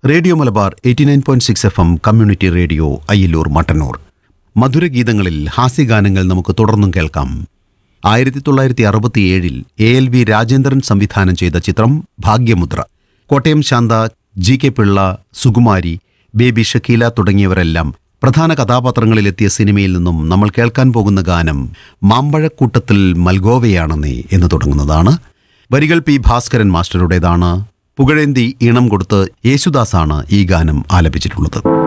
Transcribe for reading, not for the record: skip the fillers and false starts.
Radio Malabar 89.6 FM community radio Ayyallur Mattannur. മധുരഗീതങ്ങളിൽ ഹാസ്യഗാനങ്ങൾ നമുക്ക് തുടർന്നും കേൾക്കാം. 1967 ALV രാജേന്ദ്രൻ സംവിധാനം ചെയ്ത ചിത്രം ഭാഗ്യമുദ്ര. കോട്ടയം ശാന്ത, GK പിള്ള, സുകുമാരി, ബേബി ഷക്കീല തുടങ്ങിയവരെല്ലാം പ്രധാന കഥാപാത്രങ്ങളിലെത്തിയ സിനിമയിൽ നിന്നും നമ്മൾ കേൾക്കാൻ പോകുന്ന ഗാനം മാമ്പഴക്കൂട്ടത്തിൽ മൽഗോവയാണെന്നേ എന്ന് തുടങ്ങുന്നതാണ്. വരികൾ P. ഭാസ്കരൻ മാസ്റ്ററുടേതാണ്. പുകഴേന്തി ഈണം കൊടുത്ത് യേശുദാസാണ് ഈ ഗാനം ആലപിച്ചിട്ടുള്ളത്.